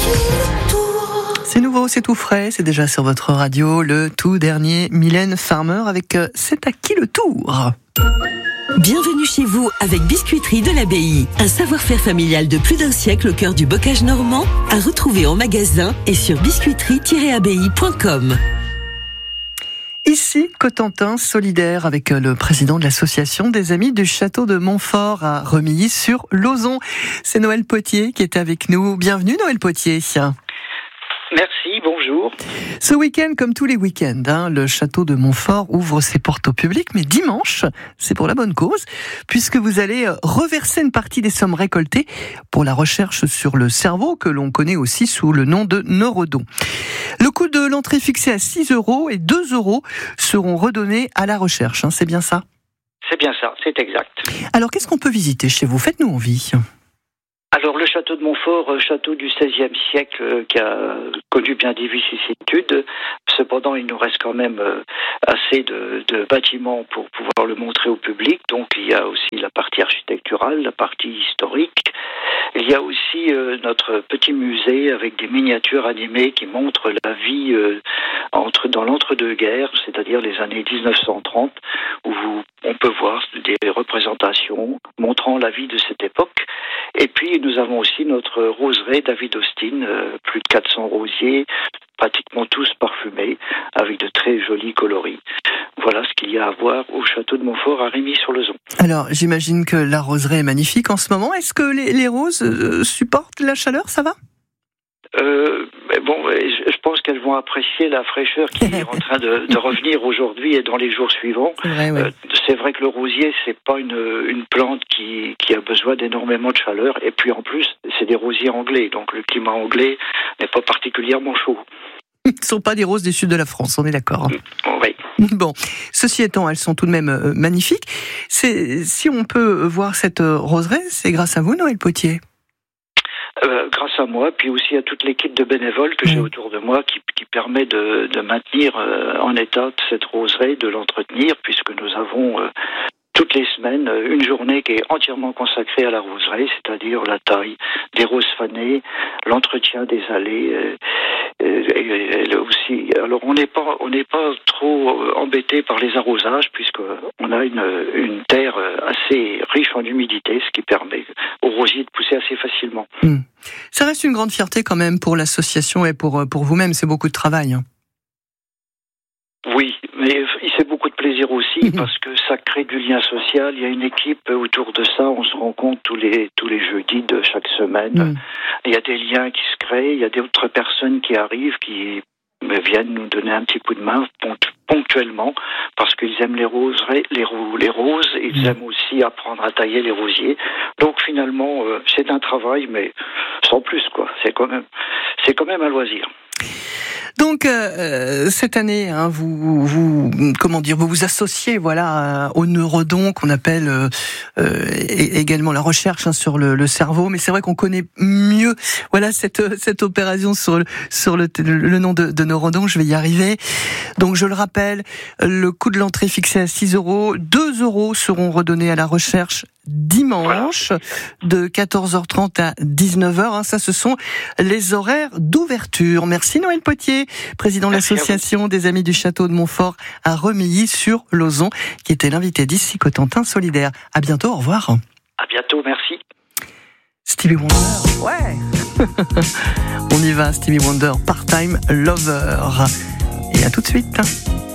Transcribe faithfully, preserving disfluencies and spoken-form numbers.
C'est nouveau, c'est tout frais, c'est déjà sur votre radio, le tout dernier Mylène Farmer avec euh, C'est à qui le tour ? Bienvenue chez vous avec Biscuiterie de l'Abbaye. Un savoir-faire familial de plus d'un siècle au cœur du bocage normand, à retrouver en magasin et sur biscuiterie tiret abbaye point com. Ici, Cotentin solidaire avec le président de l'association des Amis du Château de Montfort à Remilly-sur-Lauzon. C'est Noël Potier qui est avec nous. Bienvenue Noël Potier. Merci, bonjour. Ce week-end, comme tous les week-ends, hein, le château de Montfort ouvre ses portes au public, mais dimanche, c'est pour la bonne cause, puisque vous allez reverser une partie des sommes récoltées pour la recherche sur le cerveau, que l'on connaît aussi sous le nom de neurodon. Le coût de l'entrée fixé à six euros et deux euros seront redonnés à la recherche, hein, c'est bien ça ? C'est bien ça, c'est exact. Alors, qu'est-ce qu'on peut visiter chez vous ? Faites-nous envie. Alors, le château de Montfort, château du seizième siècle, euh, qui a connu bien des vicissitudes. Cependant, il nous reste quand même euh, assez de, de bâtiments pour pouvoir le montrer au public. Donc, il y a aussi la partie architecturale, la partie historique. Il y a aussi euh, notre petit musée avec des miniatures animées qui montrent la vie euh, entre dans l'entre-deux-guerres, c'est-à-dire les années dix-neuf cent trente, où vous, on peut voir des représentations montrant la vie de cette époque. Et puis, nous avons aussi notre roseraie David Austin, euh, plus de quatre cents rosiers, pratiquement tous parfumés, avec de très jolis coloris. Voilà ce qu'il y a à voir au château de Montfort à Remilly-sur-Lauzon. Alors, j'imagine que la roseraie est magnifique en ce moment. Est-ce que les, les roses euh, supportent la chaleur, ça va ? Euh, mais bon, je pense qu'elles vont apprécier la fraîcheur qui est en train de, de revenir aujourd'hui et dans les jours suivants. Ouais, ouais. Euh, c'est vrai que le rosier, c'est pas une, une plante qui, qui a besoin d'énormément de chaleur. Et puis en plus, c'est des rosiers anglais, donc le climat anglais n'est pas particulièrement chaud. Ce ne sont pas des roses du sud de la France, on est d'accord. Oui. Bon, ceci étant, elles sont tout de même euh, magnifiques. C'est, si on peut voir cette euh, roseraie, c'est grâce à vous, Noël Potier. Euh, grâce à moi, puis aussi à toute l'équipe de bénévoles que mmh. j'ai autour de moi qui, qui permet de, de maintenir euh, en état cette roseraie, de l'entretenir, puisque nous avons euh, toutes les semaines une journée qui est entièrement consacrée à la roseraie, c'est-à-dire la taille des roses fanées, l'entretien des allées, euh, et, et aussi. Alors on n'est pas, on n'est pas trop embêté par les arrosages puisque on a une, une terre assez riche en humidité, ce qui permet aux rosiers de pousser assez facilement. Mmh. Ça reste une grande fierté quand même pour l'association et pour pour vous-même. C'est beaucoup de travail. Hein. Oui, mais il fait beaucoup de plaisir aussi mmh. parce que ça crée du lien social. Il y a une équipe autour de ça. On se rencontre tous les tous les jeudis de chaque semaine. Mmh. Il y a des liens qui se créent. Il y a d'autres personnes qui arrivent, qui viennent nous donner un petit coup de main ponctuellement parce qu'ils aiment les roses, les, les roses. Ils mmh. aiment aussi apprendre à tailler les rosiers. Donc finalement, euh, c'est un travail, mais sans plus quoi. C'est quand même c'est quand même un loisir. Donc euh, cette année, hein, vous, vous, comment dire, vous vous associez, voilà, au neurodon qu'on appelle euh, euh, également la recherche hein, sur le, le cerveau. Mais c'est vrai qu'on connaît mieux, voilà, cette cette opération sur le, sur le, le nom de, de neurodon. Je vais y arriver. Donc je le rappelle, le coût de l'entrée fixé à six euros, deux euros seront redonnés à la recherche dimanche de quatorze heures trente à dix-neuf heures. Hein, ça, ce sont les horaires d'ouverture. Merci Noël Potier, président de l'association des Amis du Château de Montfort à Remilly-sur-Lauzon, qui était l'invité d'ici Cotentin solidaire. À bientôt, au revoir. À bientôt, merci. Stevie Wonder, ouais. On y va, Stevie Wonder, Part-Time Lover. Et à tout de suite.